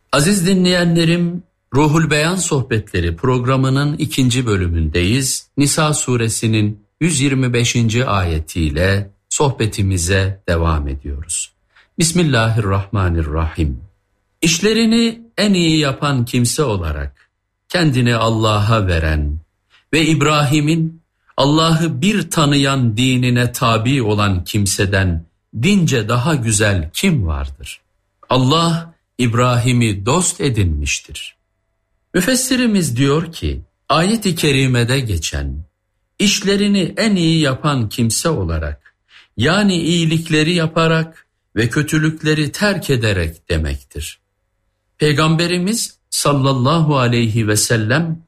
Aziz dinleyenlerim, Ruhul Beyan Sohbetleri programının 2. bölümündeyiz. Nisa suresinin 125. ayetiyle sohbetimize devam ediyoruz. Bismillahirrahmanirrahim. İşlerini en iyi yapan kimse olarak kendini Allah'a veren ve İbrahim'in Allah'ı bir tanıyan dinine tabi olan kimseden dince daha güzel kim vardır? Allah İbrahim'i dost edinmiştir. Müfessirimiz diyor ki, ayet-i kerimede geçen, işlerini en iyi yapan kimse olarak, yani iyilikleri yaparak ve kötülükleri terk ederek demektir. Peygamberimiz sallallahu aleyhi ve sellem,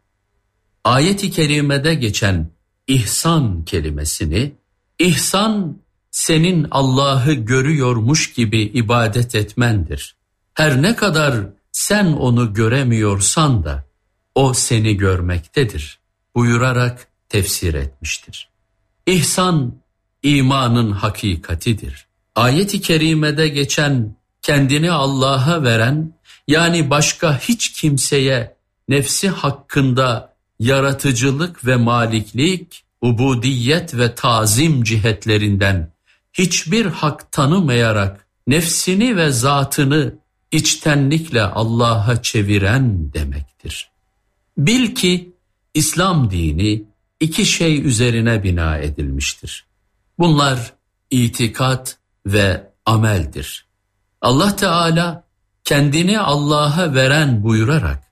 ayet-i kerimede geçen ihsan kelimesini, ihsan senin Allah'ı görüyormuş gibi ibadet etmendir. Her ne kadar sen onu göremiyorsan da o seni görmektedir buyurarak tefsir etmiştir. İhsan imanın hakikatidir. Ayet-i kerimede geçen kendini Allah'a veren, yani başka hiç kimseye nefsi hakkında yaratıcılık ve maliklik, ubudiyet ve tazim cihetlerinden hiçbir hak tanımayarak nefsini ve zatını içtenlikle Allah'a çeviren demektir. Bil ki İslam dini 2 şey üzerine bina edilmiştir. Bunlar itikat ve ameldir. Allah Teala kendini Allah'a veren buyurarak,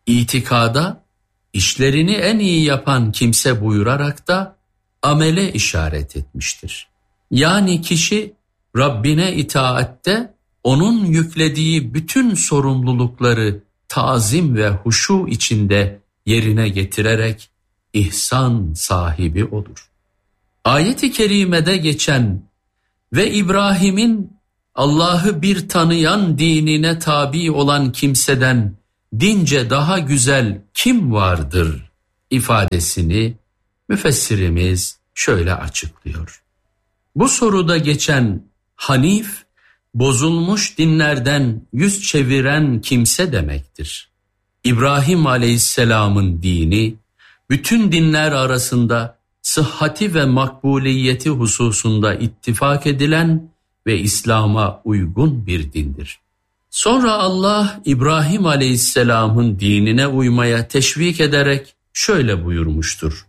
itikada işlerini en iyi yapan kimse buyurarak da amele işaret etmiştir. Yani kişi Rabbine itaatte onun yüklediği bütün sorumlulukları tazim ve huşu içinde yerine getirerek ihsan sahibi olur. Ayet-i kerimede geçen ve İbrahim'in Allah'ı bir tanıyan dinine tabi olan kimseden dince daha güzel kim vardır ifadesini müfessirimiz şöyle açıklıyor. Bu soruda geçen Hanif, bozulmuş dinlerden yüz çeviren kimse demektir. İbrahim Aleyhisselam'ın dini, bütün dinler arasında sıhhati ve makbuliyeti hususunda ittifak edilen ve İslam'a uygun bir dindir. Sonra Allah İbrahim Aleyhisselam'ın dinine uymaya teşvik ederek şöyle buyurmuştur.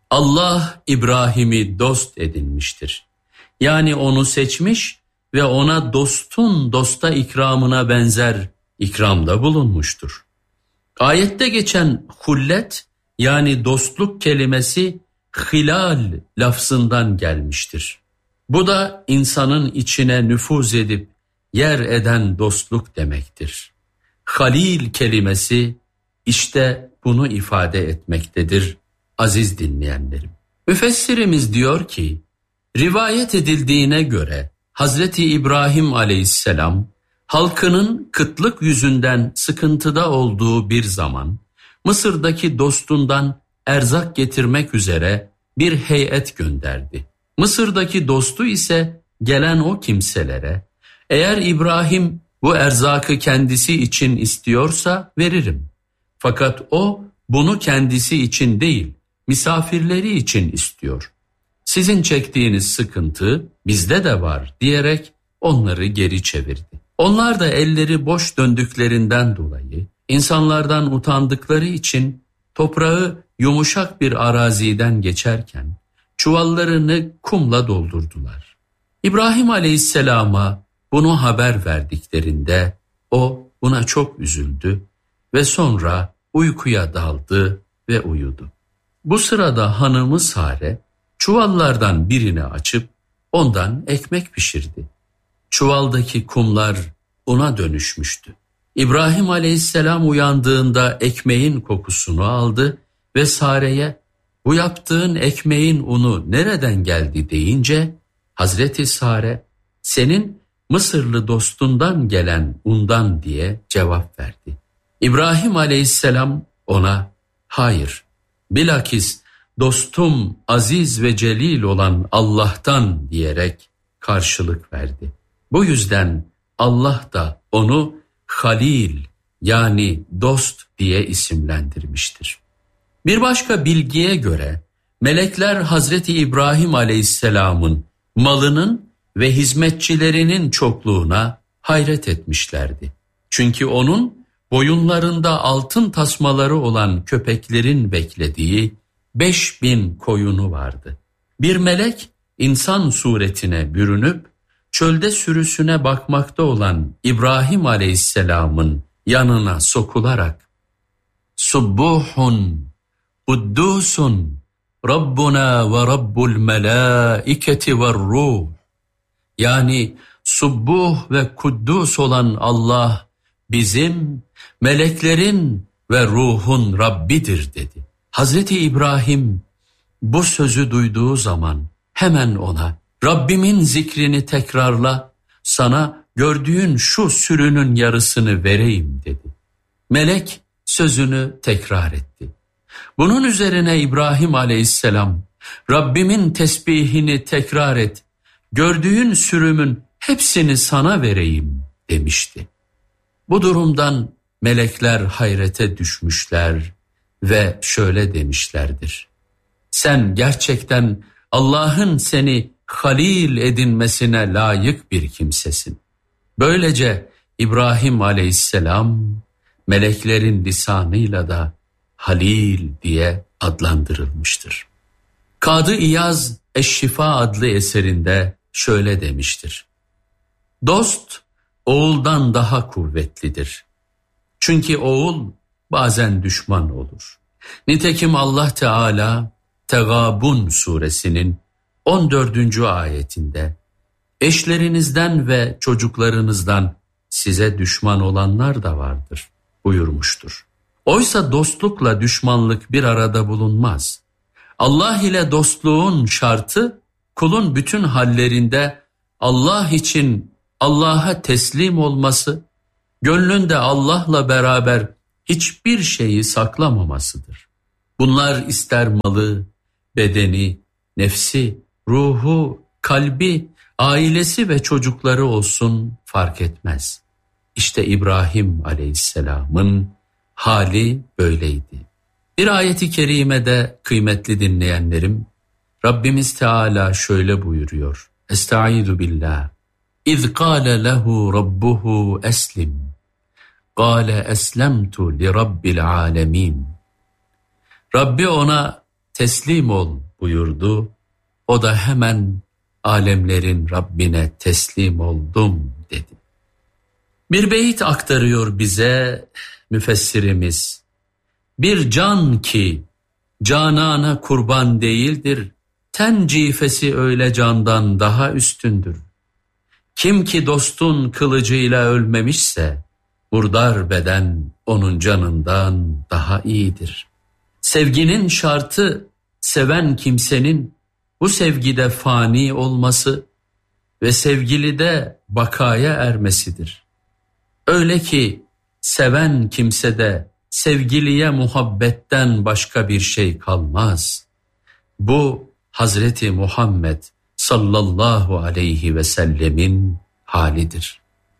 Allah İbrahim'i dost edinmiştir. Yani onu seçmiş ve ona dostun dosta ikramına benzer ikramda bulunmuştur. Ayette geçen hullet, yani dostluk kelimesi hilal lafzından gelmiştir. Bu da insanın içine nüfuz edip yer eden dostluk demektir. Halil kelimesi işte bunu ifade etmektedir aziz dinleyenlerim. Müfessirimiz diyor ki, rivayet edildiğine göre Hazreti İbrahim Aleyhisselam halkının kıtlık yüzünden sıkıntıda olduğu bir zaman Mısır'daki dostundan erzak getirmek üzere bir heyet gönderdi. Mısır'daki dostu ise gelen o kimselere, eğer İbrahim bu erzakı kendisi için istiyorsa veririm. Fakat o bunu kendisi için değil, misafirleri için istiyor. Sizin çektiğiniz sıkıntı bizde de var diyerek onları geri çevirdi. Onlar da elleri boş döndüklerinden dolayı, insanlardan utandıkları için toprağı yumuşak bir araziden geçerken çuvallarını kumla doldurdular. İbrahim Aleyhisselam'a bunu haber verdiklerinde o buna çok üzüldü ve sonra uykuya daldı ve uyudu. Bu sırada hanımı Sare çuvallardan birini açıp ondan ekmek pişirdi. Çuvaldaki kumlar una dönüşmüştü. İbrahim Aleyhisselam uyandığında ekmeğin kokusunu aldı ve Sare'ye bu yaptığın ekmeğin unu nereden geldi deyince Hazreti Sare senin Mısırlı dostundan gelen undan diye cevap verdi. İbrahim Aleyhisselam ona hayır, bilakis dostum aziz ve celil olan Allah'tan diyerek karşılık verdi. Bu yüzden Allah da onu Halil yani dost diye isimlendirmiştir. Bir başka bilgiye göre melekler Hazreti İbrahim Aleyhisselam'ın malının ve hizmetçilerinin çokluğuna hayret etmişlerdi. Çünkü onun boyunlarında altın tasmaları olan köpeklerin beklediği 5000 koyunu vardı. Bir melek insan suretine bürünüp çölde sürüsüne bakmakta olan İbrahim Aleyhisselam'ın yanına sokularak "Subbuhun, Kuddusun, Rabbuna ve Rabbul melâiketi ve ruh." Yani Subbuh ve Kuddus olan Allah bizim, meleklerin ve ruhun Rabbidir dedi. Hazreti İbrahim bu sözü duyduğu zaman hemen ona Rabbimin zikrini tekrarla, sana gördüğün şu sürünün yarısını vereyim dedi. Melek sözünü tekrar etti. Bunun üzerine İbrahim Aleyhisselam, Rabbimin tesbihini tekrar et, gördüğün sürümün hepsini sana vereyim demişti. Bu durumdan melekler hayrete düşmüşler ve şöyle demişlerdir: sen gerçekten Allah'ın seni halil edinmesine layık bir kimsesin. Böylece İbrahim Aleyhisselam meleklerin lisanıyla da Halil diye adlandırılmıştır. Kadı İyaz Eşşifa adlı eserinde şöyle demiştir: dost oğuldan daha kuvvetlidir. Çünkü oğul bazen düşman olur. Nitekim Allah Teala Tegabun suresinin 14. ayetinde eşlerinizden ve çocuklarınızdan size düşman olanlar da vardır buyurmuştur. Oysa dostlukla düşmanlık bir arada bulunmaz. Allah ile dostluğun şartı kulun bütün hallerinde Allah için Allah'a teslim olması, gönlünde Allah'la beraber hiçbir şeyi saklamamasıdır. Bunlar ister malı, bedeni, nefsi, ruhu, kalbi, ailesi ve çocukları olsun fark etmez. İşte İbrahim Aleyhisselam'ın hali böyleydi. Bir ayeti kerimede kıymetli dinleyenlerim, Rabbimiz Teala şöyle buyuruyor: Estaizu billah. İz kâle lehu rabbuhu eslim. Kâle eslemtu li rabbil âlemin. Rabbi ona teslim ol buyurdu. O da hemen alemlerin Rabbine teslim oldum dedi. Bir beyit aktarıyor bize müfessirimiz. Bir can ki canana kurban değildir, ten cifesi öyle candan daha üstündür. Kim ki dostun kılıcıyla ölmemişse, murdar beden onun canından daha iyidir. Sevginin şartı seven kimsenin bu sevgide fani olması ve sevgilide bakaya ermesidir. Öyle ki seven kimsede sevgiliye muhabbetten başka bir şey kalmaz. Bu Hazreti Muhammed sallallahu aleyhi ve sellemin halidir.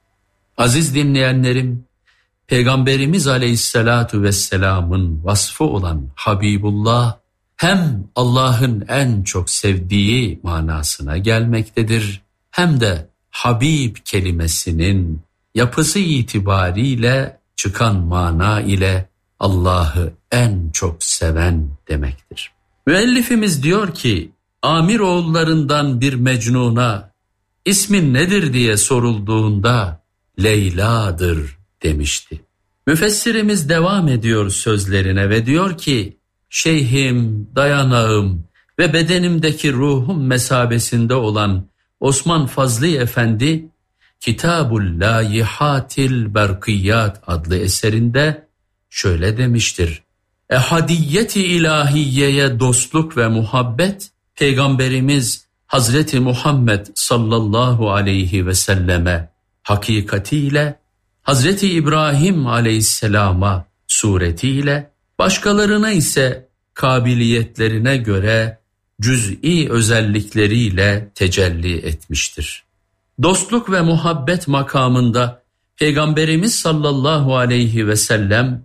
Aziz dinleyenlerim, Peygamberimiz aleyhissalatu vesselamın vasfı olan Habibullah hem Allah'ın en çok sevdiği manasına gelmektedir, hem de Habib kelimesinin yapısı itibariyle çıkan mana ile Allah'ı en çok seven demektir. Müellifimiz diyor ki, Amir oğullarından bir Mecnun'a ismin nedir diye sorulduğunda Leyla'dır demişti. Müfessirimiz devam ediyor sözlerine ve diyor ki, şeyhim, dayanağım ve bedenimdeki ruhum mesabesinde olan Osman Fazlı Efendi, Kitabul Layihatil Berkiyat adlı eserinde şöyle demiştir: Ehadiyeti ilahiyeye dostluk ve muhabbet, Peygamberimiz Hazreti Muhammed sallallahu aleyhi ve selleme hakikatiyle, Hazreti İbrahim aleyhisselama suretiyle, başkalarına ise kabiliyetlerine göre cüz'i özellikleriyle tecelli etmiştir. Dostluk ve muhabbet makamında Peygamberimiz sallallahu aleyhi ve sellem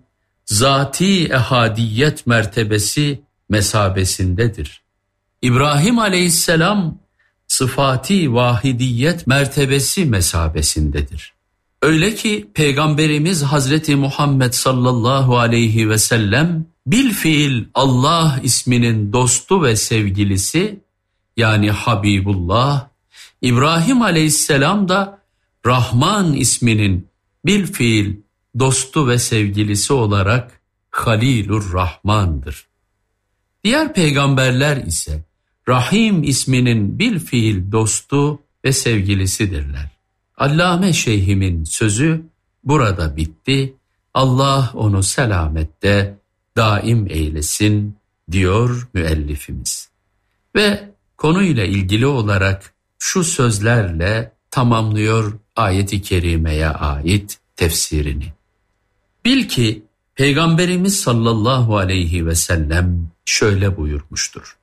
zati ehadiyet mertebesi mesabesindedir. İbrahim aleyhisselam sıfati vahidiyet mertebesi mesabesindedir. Öyle ki Peygamberimiz Hazreti Muhammed sallallahu aleyhi ve sellem bilfiil Allah isminin dostu ve sevgilisi, yani Habibullah, İbrahim aleyhisselam da Rahman isminin bilfiil dostu ve sevgilisi olarak Halilur Rahman'dır. Diğer peygamberler ise Rahim isminin bilfiil dostu ve sevgilisidirler. Allame Şeyhimin sözü burada bitti. Allah onu selamette daim eylesin diyor müellifimiz. Ve konuyla ilgili olarak şu sözlerle tamamlıyor ayet-i kerimeye ait tefsirini. Bil ki Peygamberimiz sallallahu aleyhi ve sellem şöyle buyurmuştur.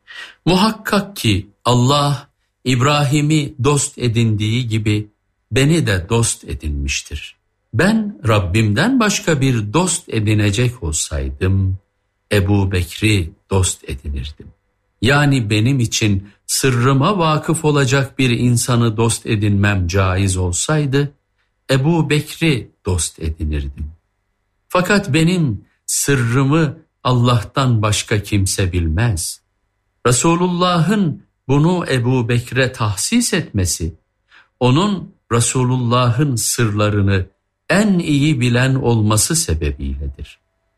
Muhakkak ki Allah İbrahim'i dost edindiği gibi beni de dost edinmiştir. Ben Rabbimden başka bir dost edinecek olsaydım Ebu Bekir'i dost edinirdim. Yani benim için sırrıma vakıf olacak bir insanı dost edinmem caiz olsaydı Ebu Bekir'i dost edinirdim. Fakat benim sırrımı Allah'tan başka kimse bilmez. Resulullah'ın bunu Ebu Bekir'e tahsis etmesi, onun Resulullah'ın sırlarını en iyi bilen olması sebebiyledir.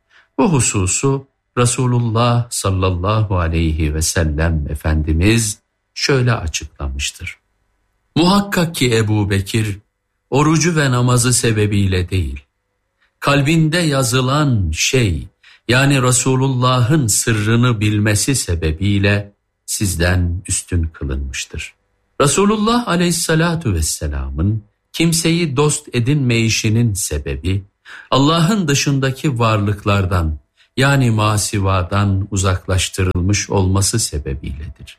Bu hususu Resulullah sallallahu aleyhi ve sellem Efendimiz şöyle açıklamıştır. Muhakkak ki Ebu Bekir, orucu ve namazı sebebiyle değil, kalbinde yazılan şey, yani Resulullah'ın sırrını bilmesi sebebiyle sizden üstün kılınmıştır. Resulullah aleyhissalatu vesselamın kimseyi dost edinmeyişinin sebebi, Allah'ın dışındaki varlıklardan, yani masivadan uzaklaştırılmış olması sebebiyledir.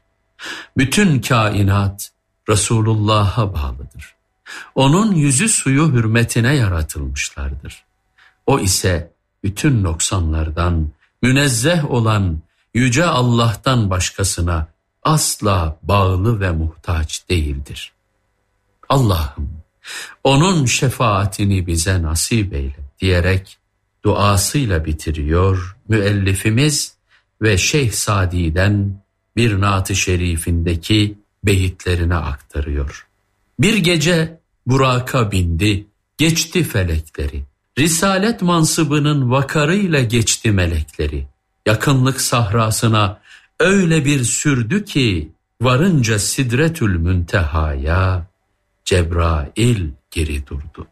Bütün kainat Resulullah'a bağlıdır. Onun yüzü suyu hürmetine yaratılmışlardır. O ise bütün noksanlardan münezzeh olan Yüce Allah'tan başkasına asla bağlı ve muhtaç değildir. Allah'ım, onun şefaatini bize nasip eyle diyerek duasıyla bitiriyor müellifimiz ve Şeyh Sadi'den bir naat-ı şerifindeki beyitlerine aktarıyor. Bir gece Burak'a bindi, geçti felekleri. Risalet mansıbının vakarıyla geçti melekleri. Yakınlık sahrasına öyle bir sürdü ki varınca Sidretül Münteha'ya Cebrail geri durdu.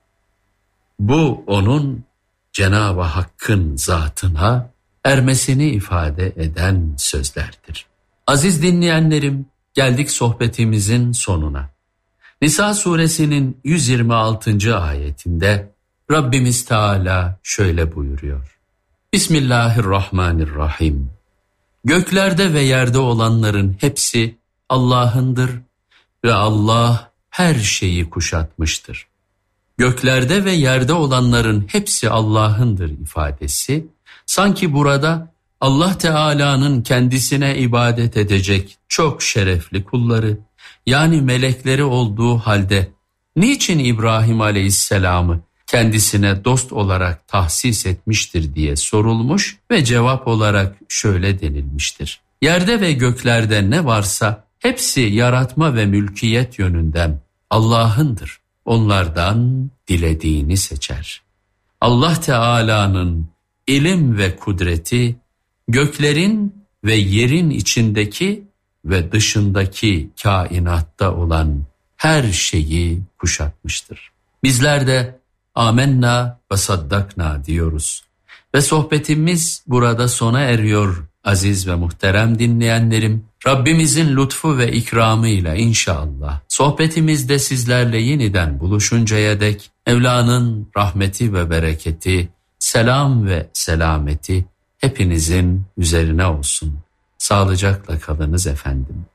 Bu onun Cenab-ı Hakk'ın zatına ermesini ifade eden sözlerdir. Aziz dinleyenlerim, geldik sohbetimizin sonuna. Nisa suresinin 126. ayetinde Rabbimiz Teala şöyle buyuruyor. Bismillahirrahmanirrahim. Göklerde ve yerde olanların hepsi Allah'ındır ve Allah her şeyi kuşatmıştır. Göklerde ve yerde olanların hepsi Allah'ındır ifadesi, sanki burada Allah Teala'nın kendisine ibadet edecek çok şerefli kulları, yani melekleri olduğu halde niçin İbrahim Aleyhisselam'ı kendisine dost olarak tahsis etmiştir diye sorulmuş ve cevap olarak şöyle denilmiştir. Yerde ve göklerde ne varsa hepsi yaratma ve mülkiyet yönünden Allah'ındır. Onlardan dilediğini seçer. Allah Teala'nın ilim ve kudreti göklerin ve yerin içindeki ve dışındaki kainatta olan her şeyi kuşatmıştır. Bizler de amenna ve saddakna diyoruz. Ve sohbetimiz burada sona eriyor aziz ve muhterem dinleyenlerim. Rabbimizin lütfu ve ikramıyla inşallah sohbetimizde sizlerle yeniden buluşuncaya dek Mevla'nın rahmeti ve bereketi, selam ve selameti hepinizin üzerine olsun. Sağlıcakla kalınız efendim.